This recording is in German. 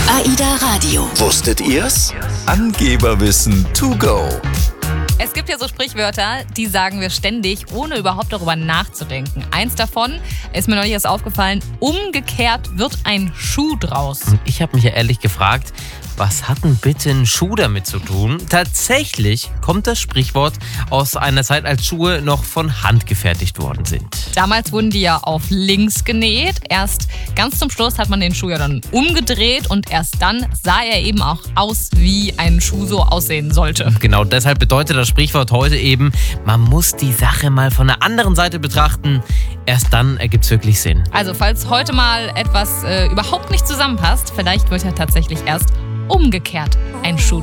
AIDA Radio. Wusstet ihr's? Angeberwissen to go. Es gibt ja so Sprichwörter, die sagen wir ständig, ohne überhaupt darüber nachzudenken. Eins davon ist mir neulich erst aufgefallen: umgekehrt wird ein Schuh draus. Ich habe mich ja ehrlich gefragt, was hat denn bitte ein Schuh damit zu tun? Tatsächlich kommt das Sprichwort aus einer Zeit, als Schuhe noch von Hand gefertigt worden sind. Damals wurden die ja auf links genäht. Erst ganz zum Schluss hat man den Schuh ja dann umgedreht und erst dann sah er eben auch aus, wie ein Schuh so aussehen sollte. Genau, deshalb bedeutet das Sprichwort heute eben, man muss die Sache mal von der anderen Seite betrachten. Erst dann ergibt es wirklich Sinn. Also falls heute mal etwas überhaupt nicht zusammenpasst, vielleicht wird ja tatsächlich erst umgekehrt ein Schuh